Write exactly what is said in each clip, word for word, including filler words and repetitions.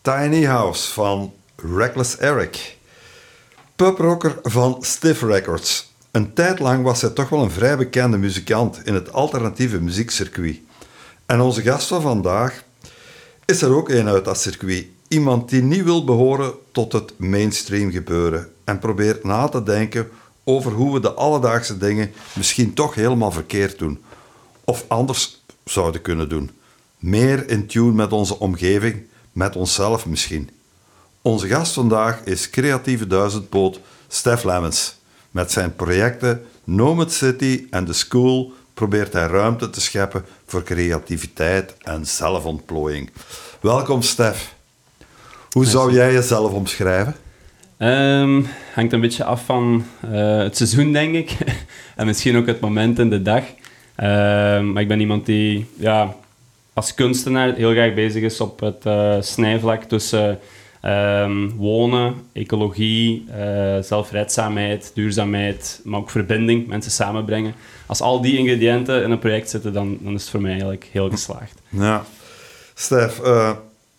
Tiny House van Reckless Eric. Puprocker van Stiff Records. Een tijd lang was hij toch wel een vrij bekende muzikant in het alternatieve muziekcircuit. En onze gast van vandaag is er ook een uit dat circuit. Iemand die niet wil behoren tot het mainstream gebeuren en probeert na te denken over hoe we de alledaagse dingen misschien toch helemaal verkeerd doen. Of anders zouden kunnen doen. Meer in tune met onze omgeving, met onszelf misschien. Onze gast vandaag is creatieve duizendpoot Stef Lemmens. Met zijn projecten Nomad City en The School probeert hij ruimte te scheppen voor creativiteit en zelfontplooiing. Welkom Stef. Hoe zou jij jezelf omschrijven? Um, hangt een beetje af van uh, het seizoen, denk ik. En misschien ook het moment in de dag. Uh, maar ik ben iemand die ja, als kunstenaar heel graag bezig is op het uh, snijvlak tussen um, wonen, ecologie, uh, zelfredzaamheid, duurzaamheid, maar ook verbinding, mensen samenbrengen. Als al die ingrediënten in een project zitten, dan, dan is het voor mij eigenlijk heel geslaagd. Ja. Stef, uh,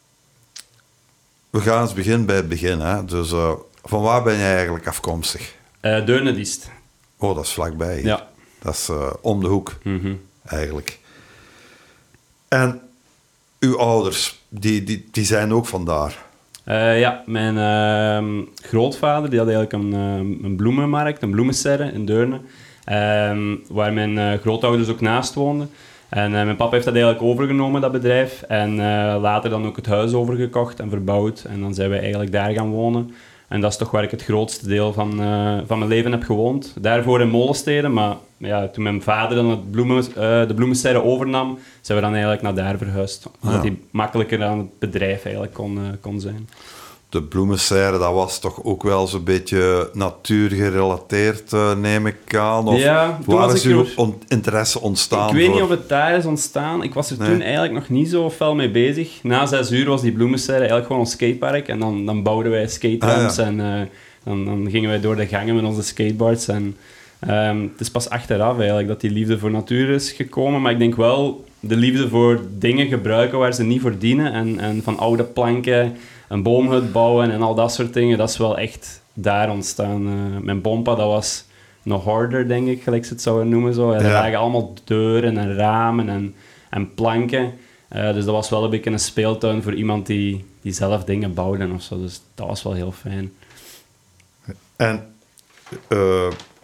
we gaan eens beginnen bij het begin. Hè? Dus uh, van waar ben jij eigenlijk afkomstig? Uh, Deurne-Diest. Oh, dat is vlakbij hier. Ja. Dat is uh, om de hoek, Mm-hmm. eigenlijk. En uw ouders, die, die, die zijn ook vandaar? Uh, ja, mijn uh, grootvader die had eigenlijk een, uh, een bloemenmarkt, een bloemenserre in Deurne, uh, waar mijn uh, grootouders ook naast woonden. En uh, mijn papa heeft dat eigenlijk overgenomen, dat bedrijf, en uh, later dan ook het huis overgekocht en verbouwd. En dan zijn wij eigenlijk daar gaan wonen. En dat is toch waar ik het grootste deel van, uh, van mijn leven heb gewoond. Daarvoor in Molenstede, maar ja, toen mijn vader dan het bloemen, uh, de bloemenserre overnam, zijn we dan eigenlijk naar daar verhuisd. Omdat hij makkelijker aan het bedrijf eigenlijk kon, uh, kon zijn. De bloemenserre, dat was toch ook wel zo'n beetje natuurgerelateerd, uh, neem ik aan? Of ja, waar is uw er... on- interesse ontstaan? Ik weet voor... niet of het daar is ontstaan. Ik was er nee. toen eigenlijk nog niet zo fel mee bezig. Na zes uur was die bloemenserre eigenlijk gewoon ons skatepark. En dan, dan bouwden wij skateramps ah, ja. en uh, dan, dan gingen wij door de gangen met onze skateboards. En, um, het is pas achteraf eigenlijk dat die liefde voor natuur is gekomen. Maar ik denk wel de liefde voor dingen gebruiken waar ze niet voor dienen. En, en van oude planken een boomhut bouwen en al dat soort dingen. Dat is wel echt daar ontstaan. Uh, mijn bompa, dat was nog harder, denk ik, gelijk ze het zouden noemen. Zo. Er ja. lagen allemaal deuren en ramen en, en planken. Uh, dus dat was wel een beetje een speeltuin voor iemand die, die zelf dingen bouwde of zo. Dus dat was wel heel fijn. En uh,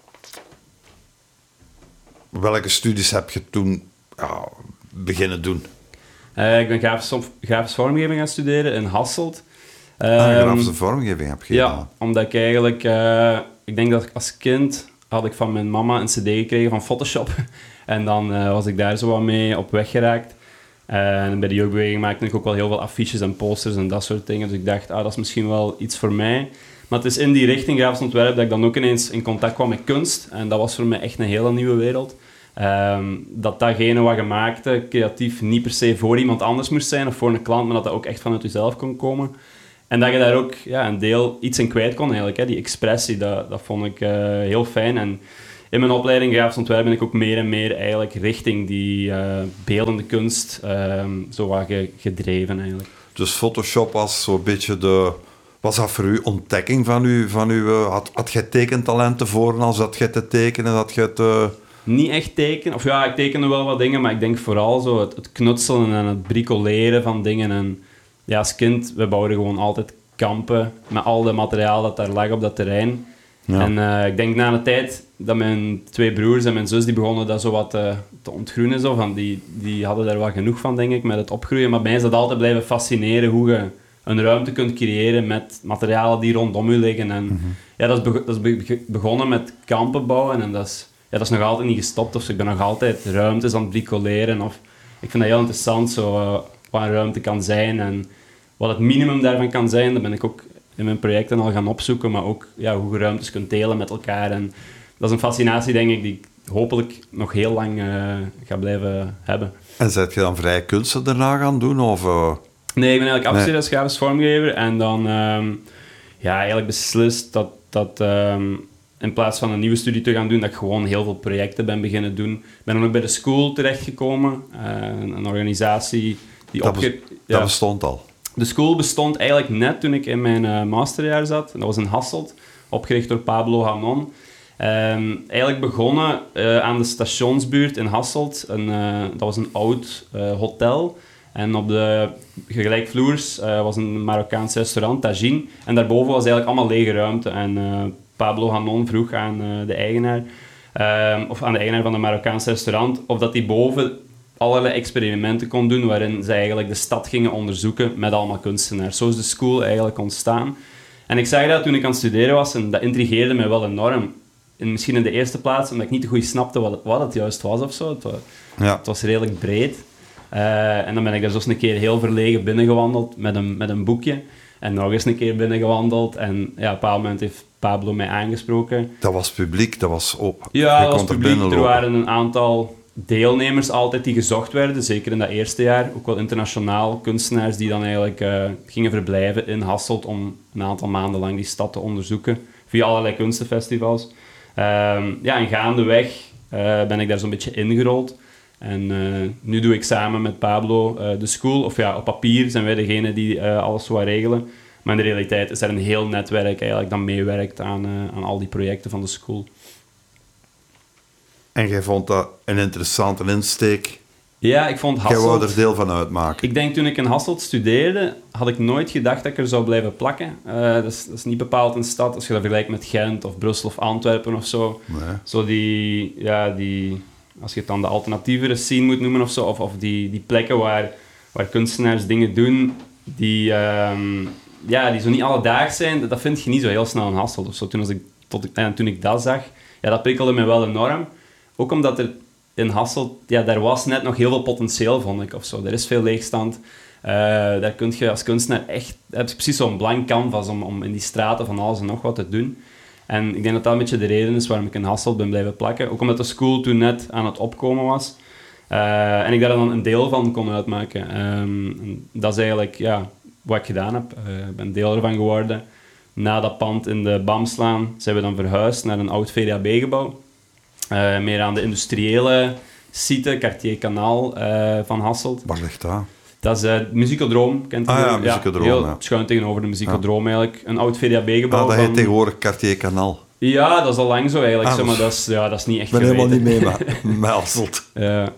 welke studies heb je toen ja, beginnen doen? Uh, ik ben grafisch, grafisch vormgeving gaan studeren in Hasselt. Um, ah, grafische vormgeving heb je Ja, gedaan. omdat ik eigenlijk... Uh, ik denk dat ik als kind had ik van mijn mama een cd gekregen van Photoshop. En dan uh, was ik daar zo wat mee op weg geraakt. Uh, en bij de jeugdbeweging maakte ik ook wel heel veel affiches en posters en dat soort dingen. Dus ik dacht, ah, dat is misschien wel iets voor mij. Maar het is in die richting, grafisch ontwerp, dat ik dan ook ineens in contact kwam met kunst. En dat was voor mij echt een hele nieuwe wereld. Um, dat datgene wat je maakte, creatief, niet per se voor iemand anders moest zijn of voor een klant, maar dat dat ook echt vanuit jezelf kon komen. En dat je daar ook ja, een deel iets in kwijt kon eigenlijk. Hè. Die expressie, dat, dat vond ik uh, heel fijn. En in mijn opleiding grafisch ontwerp ben ik ook meer en meer eigenlijk richting die uh, beeldende kunst uh, zo wat ge, gedreven eigenlijk. Dus Photoshop was zo'n beetje de... Was dat voor u ontdekking van u? Van u uh, had, had jij tekentalenten voor als dat jij te tekenen? Dat jij te... Niet echt tekenen. Of ja, ik tekende wel wat dingen, maar ik denk vooral zo het, het knutselen en het bricoleren van dingen. En ja, als kind, we bouwden gewoon altijd kampen met al de materiaal dat daar lag op dat terrein. Ja. En uh, ik denk na een tijd dat mijn twee broers en mijn zus, die begonnen dat zo wat uh, te ontgroenen. Zo, van die, die hadden daar wel genoeg van, denk ik, met het opgroeien. Maar bij mij is dat altijd blijven fascineren, hoe je een ruimte kunt creëren met materialen die rondom je liggen. En mm-hmm. ja, dat is, be- dat is begonnen met kampen bouwen en dat is... Ja, dat is nog altijd niet gestopt. Of ik ben nog altijd ruimtes aan het bricoleren. Of, ik vind dat heel interessant, zo, uh, wat een ruimte kan zijn. En wat het minimum daarvan kan zijn, dat ben ik ook in mijn projecten al gaan opzoeken. Maar ook ja, hoe je ruimtes kunt delen met elkaar. En dat is een fascinatie, denk ik, die ik hopelijk nog heel lang uh, ga blijven hebben. En zet je dan vrije kunsten daarna gaan doen? Of, uh... Nee, ik ben eigenlijk afgestudeerd als grafisch vormgever. En dan um, ja, eigenlijk beslist dat... dat um, in plaats van een nieuwe studie te gaan doen, dat ik gewoon heel veel projecten ben beginnen doen. Ik ben dan ook bij de School terechtgekomen. Uh, een organisatie die dat, opge... be- ja, dat bestond al? De school bestond eigenlijk net toen ik in mijn uh, masterjaar zat. Dat was in Hasselt, opgericht door Pablo Hanon. Um, eigenlijk begonnen uh, aan de stationsbuurt in Hasselt. Een, uh, dat was een oud uh, hotel. En op de gelijkvloers uh, was een Marokkaans restaurant, Tagine. En daarboven was eigenlijk allemaal lege ruimte. En uh, Pablo Hanon vroeg aan uh, de eigenaar, uh, of aan de eigenaar van het Marokkaanse restaurant, of dat hij boven allerlei experimenten kon doen, waarin zij eigenlijk de stad gingen onderzoeken met allemaal kunstenaars. Zo is de school eigenlijk ontstaan. En ik zag dat toen ik aan het studeren was, en dat intrigeerde mij wel enorm. En misschien in de eerste plaats, omdat ik niet te goed snapte wat het, wat het juist was of zo. Het was, ja. het was redelijk breed. Uh, en dan ben ik daar zo eens een keer heel verlegen binnengewandeld met een, met een boekje. En nog eens een keer binnengewandeld. En ja, op een bepaald moment heeft Pablo mij aangesproken. Dat was publiek, dat was op. Ja, dat was publiek. Er waren een aantal deelnemers altijd die gezocht werden, zeker in dat eerste jaar. Ook wel internationaal kunstenaars die dan eigenlijk uh, gingen verblijven in Hasselt om een aantal maanden lang die stad te onderzoeken. Via allerlei kunstenfestivals. Um, ja, en gaandeweg uh, ben ik daar zo'n beetje ingerold. En uh, nu doe ik samen met Pablo uh, de school. Of ja, op papier zijn wij degene die uh, alles zo regelen. Maar in de realiteit is er een heel netwerk eigenlijk dat meewerkt aan, uh, aan al die projecten van de school. En jij vond dat een interessante insteek? Ja, ik vond Hasselt... Jij wou er deel van uitmaken? Ik denk toen ik in Hasselt studeerde, had ik nooit gedacht dat ik er zou blijven plakken. Uh, dat, is, dat is niet bepaald een stad, als je dat vergelijkt met Gent of Brussel of Antwerpen of zo. Nee. Zo die... Ja, die... Als je het dan de alternatievere scene moet noemen of zo, of, of die, die plekken waar, waar kunstenaars dingen doen die, um, ja, die zo niet alledaags zijn, dat vind je niet zo heel snel in Hasselt of zo. Toen, als ik, tot, ja, toen ik dat zag, ja, dat prikkelde me wel enorm. Ook omdat er in Hasselt, ja, daar was net nog heel veel potentieel, vond ik, of zo. Er is veel leegstand. Uh, daar kun je als kunstenaar echt... Het is precies zo'n blank canvas om, om in die straten van alles en nog wat te doen. En ik denk dat dat een beetje de reden is waarom ik in Hasselt ben blijven plakken. Ook omdat de school toen net aan het opkomen was. Uh, en ik daar dan een deel van kon uitmaken. Um, dat is eigenlijk ja, wat ik gedaan heb. Uh, ik ben deel ervan geworden. Na dat pand in de Bamslaan zijn we dan verhuisd naar een oud V D A B-gebouw. Uh, meer aan de industriële site, Cartier Kanaal uh, van Hasselt. Waar ligt dat? Dat is uh, het Musicodroom. Kent ah ja, Musicodroom. Ja, heel ja. Schuin tegenover de Musicodroom ja. eigenlijk. Een oud V D A B-gebouw. Ah, dat van... heet tegenwoordig Cartier Kanaal. Ja, dat is al lang zo eigenlijk. Ah, zeg maar dat, is, ja, dat is niet echt geweten. Ik ben geweten. helemaal niet mee met, met Hasselt. Ja.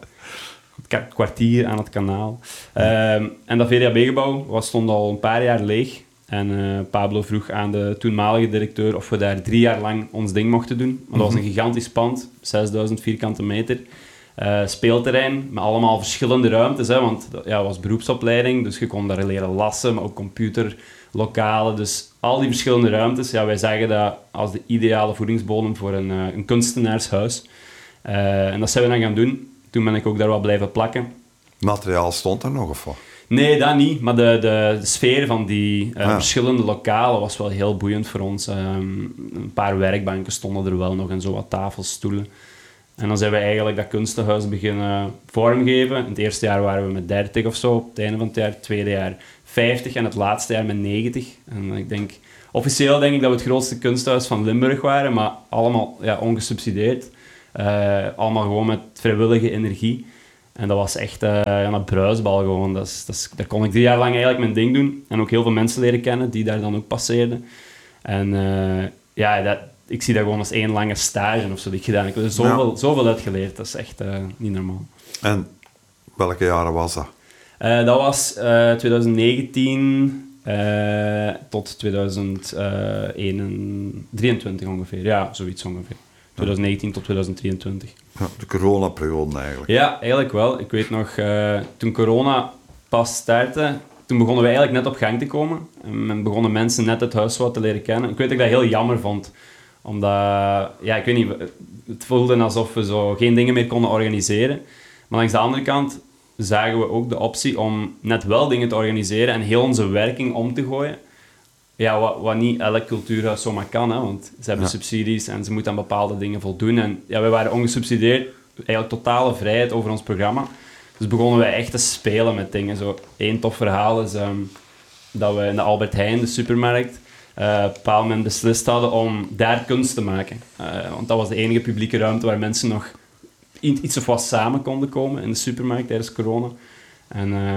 Het kwartier aan het kanaal. Ja. Um, en dat V D A B-gebouw stond al een paar jaar leeg. En uh, Pablo vroeg aan de toenmalige directeur of we daar drie jaar lang ons ding mochten doen. Want dat was een gigantisch pand, zesduizend vierkante meter. Uh, speelterrein met allemaal verschillende ruimtes. Hè, want ja, het was beroepsopleiding, dus je kon daar leren lassen, maar ook computerlokalen. Dus al die verschillende ruimtes. Ja, wij zagen dat als de ideale voedingsbodem voor een, uh, een kunstenaarshuis. Uh, en dat zijn we dan gaan doen. Toen ben ik ook daar wat blijven plakken. Materiaal stond er nog of wat? Nee, dat niet. Maar de, de, de sfeer van die uh, ah. verschillende lokalen was wel heel boeiend voor ons. Um, een paar werkbanken stonden er wel nog en zo wat tafels, stoelen. En dan zijn we eigenlijk dat kunstenhuis beginnen vormgeven. In het eerste jaar waren we met dertig of zo, op het einde van het jaar. Het tweede jaar vijftig en het laatste jaar met negentig. En ik denk, officieel denk ik dat we het grootste kunsthuis van Limburg waren, maar allemaal ja, ongesubsidieerd. Uh, allemaal gewoon met vrijwillige energie. En dat was echt uh, ja, een bruisbal gewoon. Dat is, dat is, daar kon ik drie jaar lang eigenlijk mijn ding doen. En ook heel veel mensen leren kennen die daar dan ook passeerden. En uh, ja, dat, ik zie dat gewoon als één lange stage of zo die ik gedaan heb. Ik heb er zoveel, ja. zoveel uit geleerd. Dat is echt uh, niet normaal. En welke jaren was dat? Uh, dat was uh, twintig negentien uh, tot twintig drieëntwintig ongeveer. Ja, zoiets ongeveer. twintig negentien tot twintig drieëntwintig. Ja, de coronaperiode eigenlijk. Ja, eigenlijk wel. Ik weet nog, uh, toen corona pas startte, toen begonnen we eigenlijk net op gang te komen. En begonnen mensen net het huis wat te leren kennen. Ik weet dat ik dat heel jammer vond. Omdat, ja, ik weet niet, het voelde alsof we zo geen dingen meer konden organiseren. Maar langs de andere kant zagen we ook de optie om net wel dingen te organiseren en heel onze werking om te gooien. Ja, wat, wat niet elk cultuurhuis zomaar kan, hè, want ze hebben ja. subsidies en ze moeten aan bepaalde dingen voldoen. En ja, wij waren ongesubsidieerd, eigenlijk totale vrijheid over ons programma. Dus begonnen wij echt te spelen met dingen. Zo, één tof verhaal is um, dat we in de Albert Heijn, de supermarkt, uh, op een bepaald moment beslist hadden om daar kunst te maken. Uh, want dat was de enige publieke ruimte waar mensen nog iets of wat samen konden komen in de supermarkt tijdens corona. En uh, op een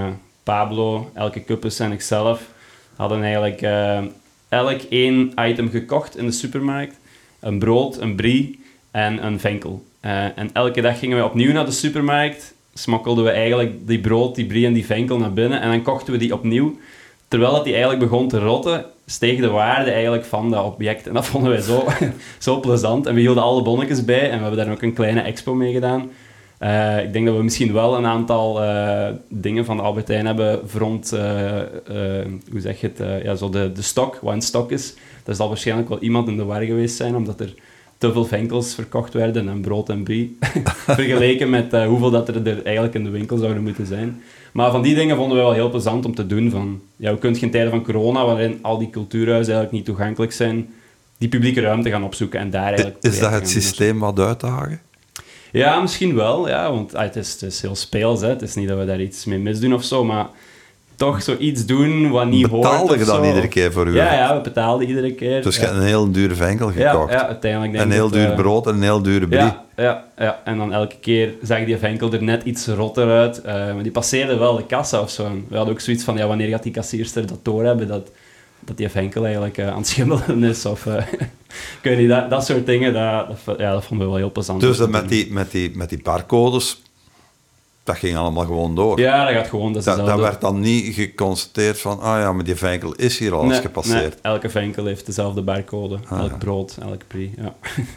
Pablo, Elke Kuppes en ikzelf hadden eigenlijk uh, elk één item gekocht in de supermarkt. Een brood, een brie en een venkel. Uh, en elke dag gingen we opnieuw naar de supermarkt, smokkelden we eigenlijk die brood, die brie en die venkel naar binnen en dan kochten we die opnieuw. Terwijl dat die eigenlijk begon te rotten, steeg de waarde eigenlijk van dat object. En dat vonden wij zo, zo plezant. En we hielden alle bonnetjes bij en we hebben daar ook een kleine expo mee gedaan. Uh, ik denk dat we misschien wel een aantal uh, dingen van de Albert Heijn hebben rond, uh, uh, hoe zeg je het, uh, ja, zo de, de stok, wat een stok is. Er zal waarschijnlijk wel iemand in de war geweest zijn, omdat er te veel venkels verkocht werden en brood en brie. Vergeleken met uh, hoeveel dat er, er eigenlijk in de winkel zouden moeten zijn. Maar van die dingen vonden we wel heel plezant om te doen. Van, ja, we kunnen in tijden van corona, waarin al die cultuurhuizen eigenlijk niet toegankelijk zijn, die publieke ruimte gaan opzoeken en daar eigenlijk... Is dat het systeem wat uitdagen? Ja, misschien wel, ja, want ah, het, is, het is heel speels, hè. Het is niet dat we daar iets mee misdoen of zo, maar toch zoiets doen wat niet hoort. Betaalde je dan zo. iedere keer voor u? Ja, ja, we betaalden iedere keer. Dus je ja. hebt een heel dure venkel gekocht. Ja, ja uiteindelijk denk een heel dat, duur uh, brood en een heel dure brie. Ja, ja, ja, en dan elke keer zag die venkel er net iets rotter uit. Uh, maar die passeerde wel de kassa of zo. En we hadden ook zoiets van, ja, wanneer gaat die kassierster dat doorhebben, dat, dat die venkel eigenlijk uh, aan het schimmelen is. Of, uh, ik weet niet, dat, dat soort dingen, dat, dat, ja, dat vonden we wel heel plezant. Dus met die, met, die, met die barcodes, dat ging allemaal gewoon door? Ja, dat gaat gewoon. Dat, dat, dat werd dan niet geconstateerd van, ah ja, maar die venkel is hier al eens nee, gepasseerd. Nee, elke venkel heeft dezelfde barcode. Ah, elk ja. brood, elk brie, ja.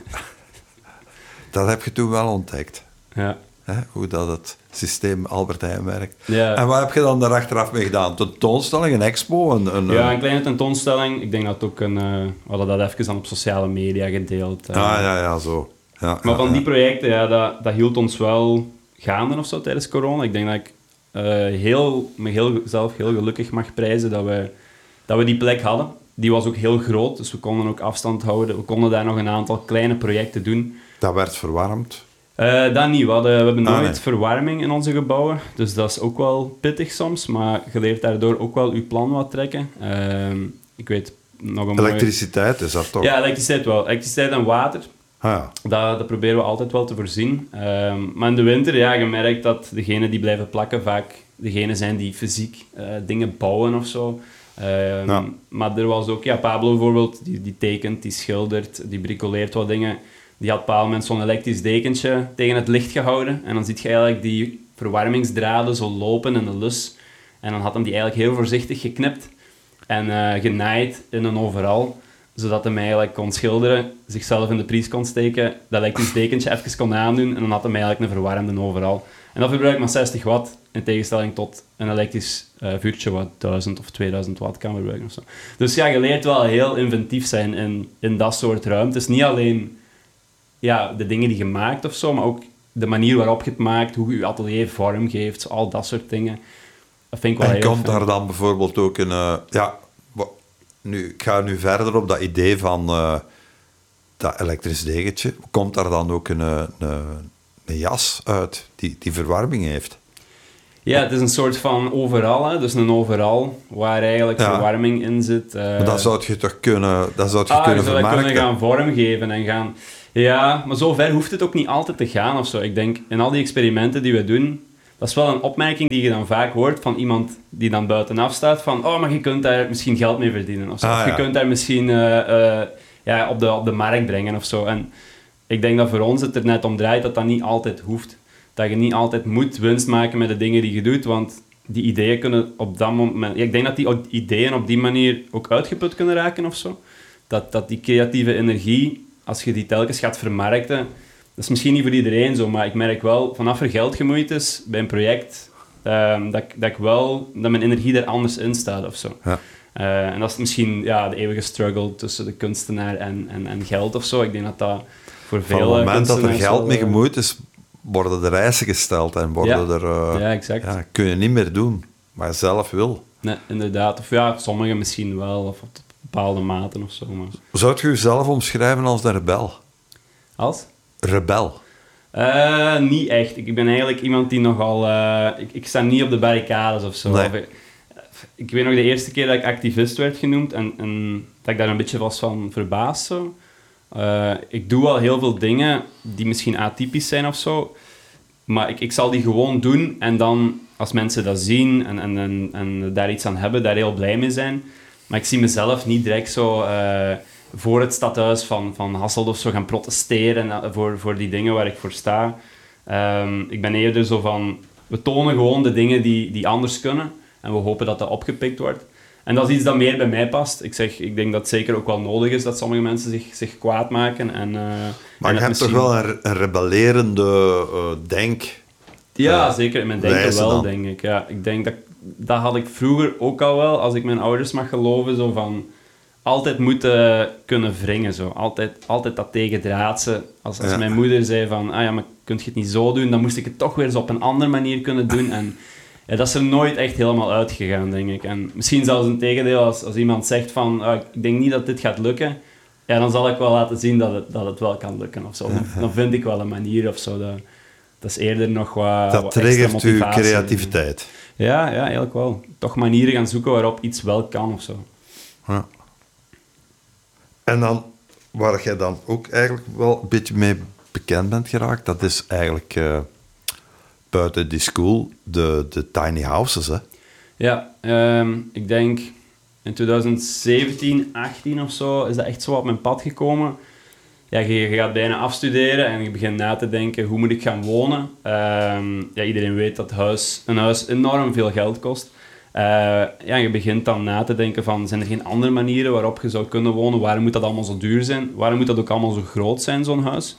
Dat heb je toen wel ontdekt. Ja. Hè? Hoe dat het systeem Albert Heijn werkt. Ja. En wat heb je dan daar achteraf mee gedaan? Tentoonstelling, een expo? Een, een, ja, een kleine tentoonstelling. Ik denk dat ook een... Uh, we hadden dat even dan op sociale media gedeeld. Uh. Ah, ja, ja, zo. Ja, maar ja, van die ja. projecten, ja, dat, dat hield ons wel gaande of zo tijdens corona. Ik denk dat ik uh, heel, me heel, zelf heel gelukkig mag prijzen dat we, dat we die plek hadden. Die was ook heel groot, dus we konden ook afstand houden. We konden daar nog een aantal kleine projecten doen. Dat werd verwarmd? Uh, dat niet. We, hadden, we hebben ah, nooit nee. verwarming in onze gebouwen. Dus dat is ook wel pittig soms. Maar je leert daardoor ook wel je plan wat trekken. Uh, ik weet nog een Elektriciteit mooie... is dat toch? Ja, elektriciteit wel. Elektriciteit en water. Ah, ja. dat, dat proberen we altijd wel te voorzien. Uh, maar in de winter, ja, je merkt dat degenen die blijven plakken vaak degenen zijn die fysiek uh, dingen bouwen of zo. Uh, ja. Maar er was ook, ja, Pablo bijvoorbeeld, die, die tekent, die schildert, die bricoleert wat dingen. Die had op een bepaald moment zo'n elektrisch dekentje tegen het licht gehouden. En dan zie je eigenlijk die verwarmingsdraden zo lopen in de lus. En dan had hem die eigenlijk heel voorzichtig geknipt en uh, genaaid in een overal. Zodat hij eigenlijk kon schilderen, zichzelf in de pries kon steken, dat elektrisch dekentje even kon aandoen en dan had hij eigenlijk een verwarmde overal. En dat verbruikt maar zestig watt, in tegenstelling tot een elektrisch uh, vuurtje wat duizend of tweeduizend watt kan verbruiken. Of zo. Dus ja, je leert wel heel inventief zijn in, in dat soort ruimtes. Niet alleen ja, de dingen die je maakt of zo, maar ook de manier waarop je het maakt, hoe je je atelier vorm geeft, al dat soort dingen. Dat vind ik wel en heel komt fijn. daar dan bijvoorbeeld ook een... Uh, ja, nu, ik ga nu verder op dat idee van uh, dat elektrisch degentje. Komt daar dan ook een, een, een jas uit die, die verwarming heeft? Ja, het is een soort van overal, hè? Dus een overal waar eigenlijk ja. verwarming in zit. Uh... Maar dat zou je toch kunnen, dat zou je ah, kunnen je zou dat vermarkten? kunnen gaan vormgeven en gaan... Ja, maar zo ver hoeft het ook niet altijd te gaan of zo. Ik denk, in al die experimenten die we doen, dat is wel een opmerking die je dan vaak hoort van iemand die dan buitenaf staat van oh, maar je kunt daar misschien geld mee verdienen of zo. Ah, of je ja. kunt daar misschien uh, uh, ja, op, de, op de markt brengen of zo. En ik denk dat voor ons het er net om draait dat dat niet altijd hoeft. Dat je niet altijd moet winst maken met de dingen die je doet, want die ideeën kunnen op dat moment... Ja, ik denk dat die ideeën op die manier ook uitgeput kunnen raken of zo. Dat, dat die creatieve energie, als je die telkens gaat vermarkten, dat is misschien niet voor iedereen zo, maar ik merk wel, vanaf er geld gemoeid is bij een project, um, dat, dat ik wel, dat mijn energie er anders in staat of zo. Ja. Uh, en dat is misschien ja, de eeuwige struggle tussen de kunstenaar en, en, en geld of zo. Ik denk dat dat voor veel Van het moment dat er kunstenaars geld wel, mee uh, gemoeid is, worden er eisen gesteld en worden Ja. er... Uh, Ja, exact. Ja, kun je niet meer doen, maar je zelf wil. Nee, inderdaad. Of ja, sommigen misschien wel, of op bepaalde maten of zo. Maar... Zou je jezelf omschrijven als een rebel? Als? Rebel. Uh, niet echt. Ik ben eigenlijk iemand die nogal... Uh, ik, ik sta niet op de barricades of zo. Nee. Of, ik, ik weet nog de eerste keer dat ik activist werd genoemd en, en dat ik daar een beetje was van verbaasd. Zo. Uh, ik doe wel heel veel dingen die misschien atypisch zijn of zo. maar ik, ik zal die gewoon doen en dan, als mensen dat zien en, en, en, en daar iets aan hebben, daar heel blij mee zijn. Maar ik zie mezelf niet direct zo uh, voor het stadhuis van, van Hasselt of zo gaan protesteren uh, voor, voor die dingen waar ik voor sta. Um, ik ben eerder zo van, we tonen gewoon de dingen die, die anders kunnen en we hopen dat dat opgepikt wordt. En dat is iets dat meer bij mij past. Ik zeg, ik denk dat het zeker ook wel nodig is dat sommige mensen zich, zich kwaad maken. En, uh, maar en je hebt misschien... toch wel een, een rebellerende uh, denk... Ja, uh, zeker in mijn denken wel, dan. denk ik. Ja, ik denk dat, dat had ik vroeger ook al wel, als ik mijn ouders mag geloven, zo van... Altijd moeten kunnen wringen, zo. Altijd, altijd dat tegendraadse. Als, als ja. mijn moeder zei van, ah ja, maar kun je het niet zo doen, dan moest ik het toch weer eens op een andere manier kunnen doen. En ja, dat is er nooit echt helemaal uitgegaan, denk ik. En misschien zelfs een tegendeel, als, als iemand zegt van, ah, ik denk niet dat dit gaat lukken, ja, dan zal ik wel laten zien dat het, dat het wel kan lukken, of zo. Dan, dan vind ik wel een manier, of zo. Dat, dat is eerder nog wat Dat wat triggert uw creativiteit. Ja, ja, eigenlijk wel. Toch manieren gaan zoeken waarop iets wel kan, of zo. Ja. En dan, waar jij dan ook eigenlijk wel een beetje mee bekend bent geraakt, dat is eigenlijk uh, buiten die school de, de tiny houses, hè? Ja, um, ik denk in twintig zeventien, achttien of zo is dat echt zo op mijn pad gekomen. Ja, je, je gaat bijna afstuderen en je begint na te denken, hoe moet ik gaan wonen? Um, ja, iedereen weet dat huis, een huis enorm veel geld kost. Uh, ja, je begint dan na te denken van, zijn er geen andere manieren waarop je zou kunnen wonen? Waarom moet dat allemaal zo duur zijn? Waarom moet dat ook allemaal zo groot zijn, zo'n huis?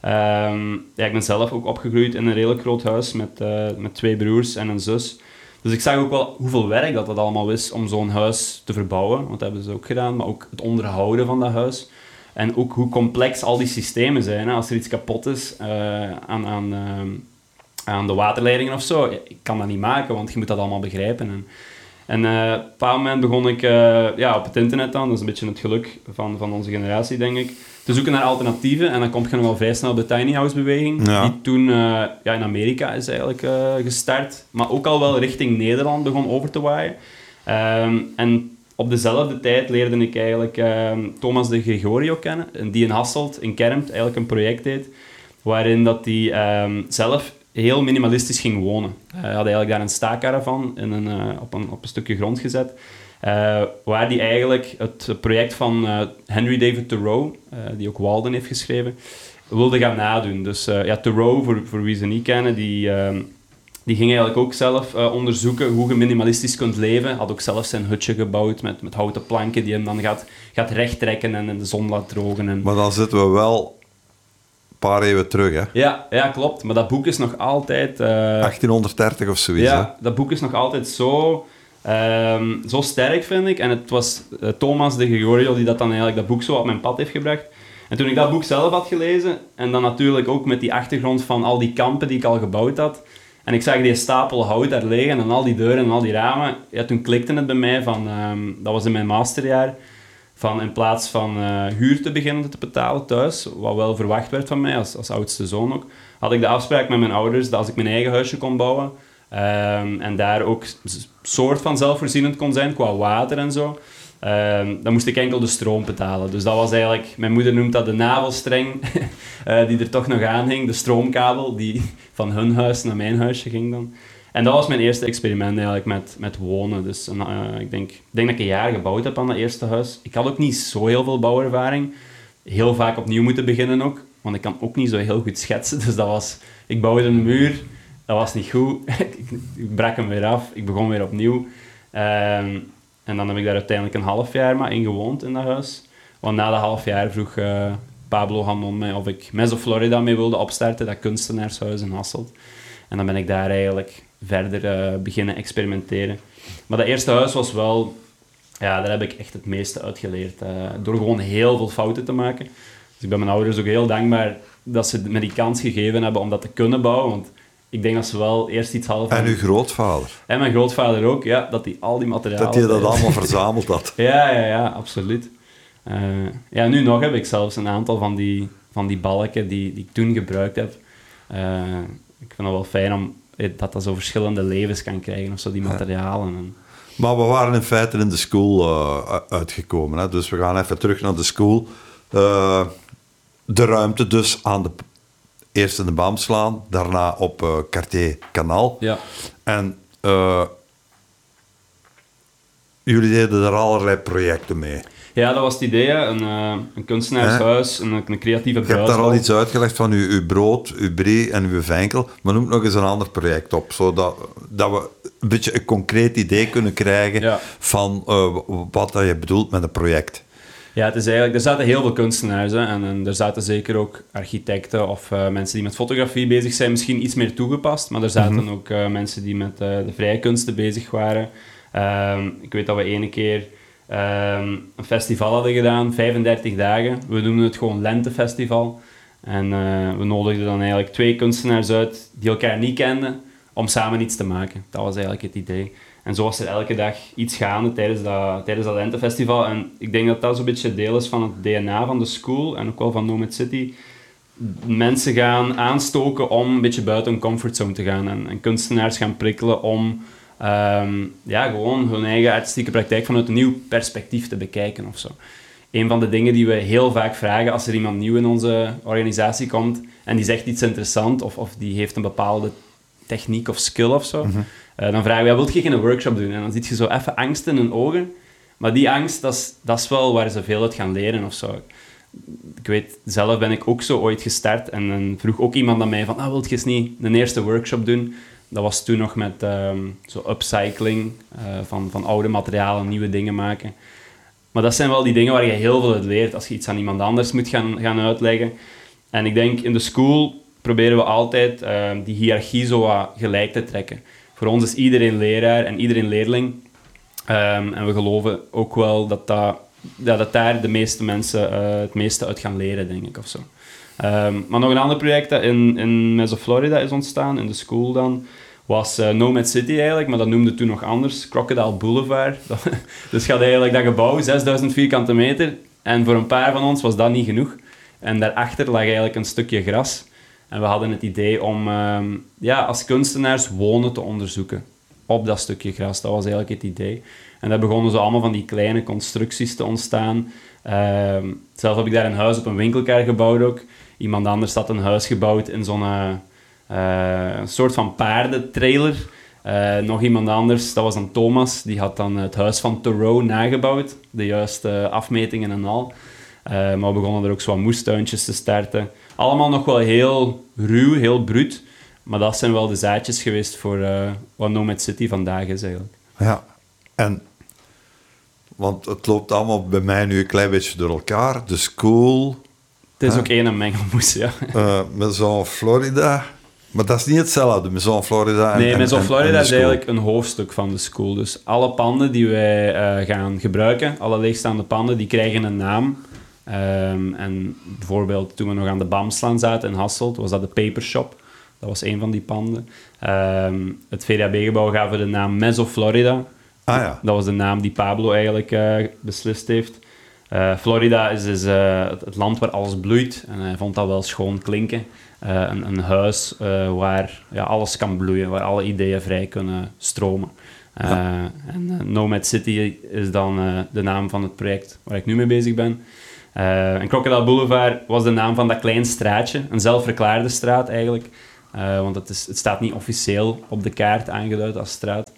Um, ja, ik ben zelf ook opgegroeid in een redelijk groot huis met, uh, met twee broers en een zus. Dus ik zag ook wel hoeveel werk dat, dat allemaal is om zo'n huis te verbouwen. Want dat hebben ze ook gedaan, maar ook het onderhouden van dat huis. En ook hoe complex al die systemen zijn. Hè? Als er iets kapot is uh, aan... aan uh, aan de waterleidingen of zo. Ik kan dat niet maken, want je moet dat allemaal begrijpen. En, en uh, op een bepaald moment begon ik uh, ja, op het internet dan, dat is een beetje het geluk van, van onze generatie, denk ik, te zoeken naar alternatieven. En dan kom je nog wel vrij snel op de tiny house beweging, ja. die toen uh, ja, in Amerika is eigenlijk uh, gestart, maar ook al wel richting Nederland begon over te waaien. Um, en op dezelfde tijd leerde ik eigenlijk uh, Thomas de Gregorio kennen, die in Hasselt, in Kermt, eigenlijk een project deed, waarin dat hij um, zelf heel minimalistisch ging wonen. Hij uh, had eigenlijk daar een staakkaravan in een, uh, op, een, op een stukje grond gezet, uh, waar hij eigenlijk het project van uh, Henry David Thoreau, uh, die ook Walden heeft geschreven, wilde gaan nadoen. Dus uh, ja, Thoreau, voor, voor wie ze niet kennen, die, uh, die ging eigenlijk ook zelf uh, onderzoeken hoe je minimalistisch kunt leven. Had ook zelf zijn hutje gebouwd met, met houten planken die hem dan gaat, gaat rechttrekken en in de zon laat drogen. En... Maar dan zitten we wel... paar eeuwen terug, hè? Ja, ja, klopt. Maar dat boek is nog altijd... Uh... achttienhonderddertig of zoiets, Ja, hè? dat boek is nog altijd zo, um, zo sterk, vind ik. En het was uh, Thomas de Gregorio die dat dan eigenlijk dat boek zo op mijn pad heeft gebracht. En toen ik dat boek zelf had gelezen, en dan natuurlijk ook met die achtergrond van al die kampen die ik al gebouwd had, en ik zag die stapel hout daar liggen en al die deuren en al die ramen, ja, toen klikte het bij mij van... Um, dat was in mijn masterjaar... van in plaats van uh, huur te beginnen te betalen thuis, wat wel verwacht werd van mij als, als oudste zoon ook, had ik de afspraak met mijn ouders dat als ik mijn eigen huisje kon bouwen um, en daar ook een soort van zelfvoorzienend kon zijn qua water en zo, um, dan moest ik enkel de stroom betalen. Dus dat was eigenlijk, mijn moeder noemt dat de navelstreng uh, die er toch nog aan hing, de stroomkabel die van hun huis naar mijn huisje ging dan. En dat was mijn eerste experiment eigenlijk met, met wonen. Dus uh, ik denk, ik denk dat ik een jaar gebouwd heb aan dat eerste huis. Ik had ook niet zo heel veel bouwervaring. Heel vaak opnieuw moeten beginnen ook. Want ik kan ook niet zo heel goed schetsen. Dus dat was... Ik bouwde een muur. Dat was niet goed. ik, ik brak hem weer af. Ik begon weer opnieuw. Um, en dan heb ik daar uiteindelijk een half jaar maar in gewoond in dat huis. Want na dat half jaar vroeg uh, Pablo Hamon mij of ik Meso Florida mee wilde opstarten. Dat kunstenaarshuis in Hasselt. En dan ben ik daar eigenlijk... verder uh, beginnen experimenteren. Maar dat eerste huis was wel... Ja, daar heb ik echt het meeste uit geleerd. Uh, door gewoon heel veel fouten te maken. Dus ik ben mijn ouders ook heel dankbaar dat ze me die kans gegeven hebben om dat te kunnen bouwen. Want ik denk dat ze wel eerst iets hadden van... En uw grootvader. En mijn grootvader ook, ja. Dat hij al die materialen... Dat hij dat allemaal verzameld had. Ja, ja, ja, absoluut. Uh, ja, nu nog heb ik zelfs een aantal van die, van die balken die, die ik toen gebruikt heb. Uh, ik vind het wel fijn om... dat dat zo verschillende levens kan krijgen of zo, die materialen. En... Maar we waren in feite in de school uh, uitgekomen, hè? Dus we gaan even terug naar de school. Uh, de ruimte dus aan de, eerst in de Baamslaan, daarna op uh, Cartier Kanaal. Ja. En uh, jullie deden daar allerlei projecten mee. Ja, dat was het idee. Hè. Een, uh, een kunstenaarshuis, een, een creatieve bruisbal. Je hebt daar al iets uitgelegd van uw, uw brood, uw brie en uw venkel. Maar noem nog eens een ander project op, zodat dat we een beetje een concreet idee kunnen krijgen ja. van uh, wat dat je bedoelt met een project. Ja, het is eigenlijk, er zaten heel veel kunstenaars hè, en, en er zaten zeker ook architecten of uh, mensen die met fotografie bezig zijn, misschien iets meer toegepast, maar er zaten mm-hmm. ook uh, mensen die met uh, de vrije kunsten bezig waren. Um, ik weet dat we ene keer um, een festival hadden gedaan, vijfendertig dagen. We noemden het gewoon Lentefestival. En uh, we nodigden dan eigenlijk twee kunstenaars uit die elkaar niet kenden, om samen iets te maken. Dat was eigenlijk het idee. En zo was er elke dag iets gaande tijdens dat, tijdens dat Lentefestival. En ik denk dat dat zo'n beetje deel is van het D N A van de school en ook wel van Nomad City. Mensen gaan aanstoken om een beetje buiten hun comfortzone te gaan. En, en kunstenaars gaan prikkelen om um, ja, gewoon hun eigen artistieke praktijk vanuit een nieuw perspectief te bekijken of zo. Een van de dingen die we heel vaak vragen als er iemand nieuw in onze organisatie komt en die zegt iets interessant of, of die heeft een bepaalde techniek of skill of zo. Mm-hmm. Uh, dan vragen we, ja, wilt je geen workshop doen? En dan zie je zo even angst in hun ogen. Maar die angst, dat is, dat is wel waar ze veel uit gaan leren of zo. Ik weet, zelf ben ik ook zo ooit gestart. En dan vroeg ook iemand aan mij van, ah, wilt je eens niet een eerste workshop doen? Dat was toen nog met um, zo upcycling uh, van, van oude materialen, nieuwe dingen maken. Maar dat zijn wel die dingen waar je heel veel uit leert als je iets aan iemand anders moet gaan, gaan uitleggen. En ik denk, in de school proberen we altijd uh, die hiërarchie zo wat gelijk te trekken. Voor ons is iedereen leraar en iedereen leerling. Um, en we geloven ook wel dat, dat, ja, dat daar de meeste mensen uh, het meeste uit gaan leren, denk ik, of zo. Um, maar nog een ander project dat in, in Mezzo Florida is ontstaan, in de school dan, was uh, Nomad City eigenlijk, maar dat noemde toen nog anders, Crocodile Boulevard. Dus je had eigenlijk dat gebouw, zesduizend vierkante meter, en voor een paar van ons was dat niet genoeg. En daarachter lag eigenlijk een stukje gras. En we hadden het idee om um, ja, als kunstenaars wonen te onderzoeken op dat stukje gras. Dat was eigenlijk het idee. En daar begonnen zo allemaal van die kleine constructies te ontstaan. Um, zelf heb ik daar een huis op een winkelkar gebouwd ook. Iemand anders had een huis gebouwd in zo'n uh, uh, soort van paardentrailer. Uh, nog iemand anders, dat was dan Thomas, die had dan het huis van Thoreau nagebouwd. De juiste afmetingen en al. Uh, maar we begonnen er ook zo wat moestuintjes te starten. Allemaal nog wel heel ruw, heel bruut. Maar dat zijn wel de zaadjes geweest voor uh, wat Nomad City vandaag is eigenlijk. Ja, en... Want het loopt allemaal bij mij nu een klein beetje door elkaar. De school... Het is hè? ook één mengelmoes, ja. Uh, Maison Florida... Maar dat is niet hetzelfde, Maison Florida en Nee, Maison en, Florida en is eigenlijk een hoofdstuk van de school. Dus alle panden die wij uh, gaan gebruiken, alle leegstaande panden, die krijgen een naam. Um, en bijvoorbeeld toen we nog aan de Baamslaan zaten in Hasselt, was dat de Paper Shop. Dat was een van die panden. Um, het V D A B-gebouw gaven de naam Mezzo Florida. Ah, ja. Dat was de naam die Pablo eigenlijk uh, beslist heeft. Uh, Florida is dus uh, het, het land waar alles bloeit. En hij vond dat wel schoon klinken. Uh, een, een huis uh, waar ja, alles kan bloeien, waar alle ideeën vrij kunnen stromen. Uh, ja. En uh, Nomad City is dan uh, de naam van het project waar ik nu mee bezig ben. Uh, en Crocodile Boulevard was de naam van dat klein straatje, een zelfverklaarde straat eigenlijk. Uh, want het, is, het staat niet officieel op de kaart aangeduid als straat.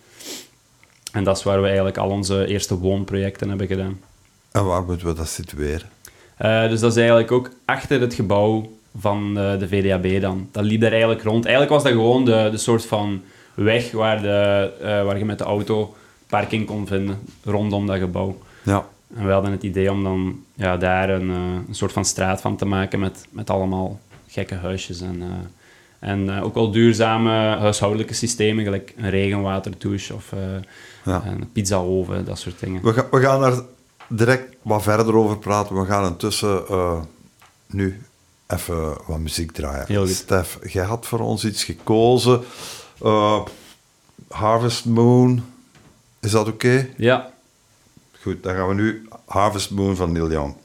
En dat is waar we eigenlijk al onze eerste woonprojecten hebben gedaan. En waar moeten we dat situeren? Uh, dus dat is eigenlijk ook achter het gebouw van uh, de V D A B dan. Dat liep daar eigenlijk rond. Eigenlijk was dat gewoon de, de soort van weg waar, de, uh, waar je met de auto parking kon vinden, rondom dat gebouw. Ja. En we hadden het idee om dan ja, daar een, uh, een soort van straat van te maken met, met allemaal gekke huisjes en, uh, en uh, ook wel duurzame huishoudelijke systemen, gelijk een regenwaterdouche of uh, ja. een pizzaoven, dat soort dingen. We, ga, we gaan daar direct wat verder over praten. We gaan intussen uh, nu even wat muziek draaien. Heel goed. Stef, jij had voor ons iets gekozen. Uh, Harvest Moon. Is dat oké? Okay? Ja. Goed, dan gaan we nu Harvest Moon van Neil Young.